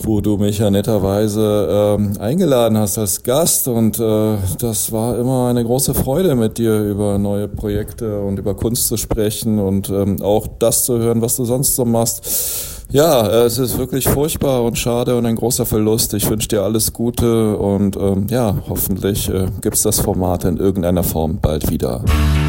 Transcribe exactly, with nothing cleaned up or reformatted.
wo du mich ja netterweise ähm, eingeladen hast als Gast und äh, das war immer eine große Freude, mit dir über neue Projekte und über Kunst zu sprechen und ähm, auch das zu hören, was du sonst so machst. Ja, äh, es ist wirklich furchtbar und schade und ein großer Verlust. Ich wünsche dir alles Gute und ähm, ja, hoffentlich äh, gibt's das Format in irgendeiner Form bald wieder.